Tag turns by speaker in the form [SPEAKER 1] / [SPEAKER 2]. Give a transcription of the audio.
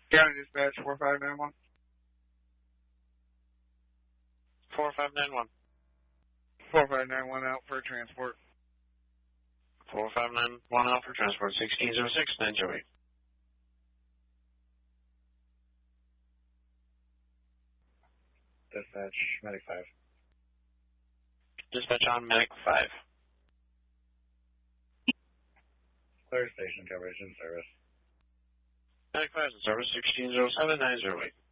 [SPEAKER 1] County Dispatch 4591.
[SPEAKER 2] 4591.
[SPEAKER 1] 4591 out for transport.
[SPEAKER 2] 4591 out for transport. 1606, 908.
[SPEAKER 3] Dispatch, Medic 5.
[SPEAKER 2] Dispatch on Medic 5.
[SPEAKER 3] Clear station coverage in service.
[SPEAKER 2] Medic 5 is in service. 1607, 908.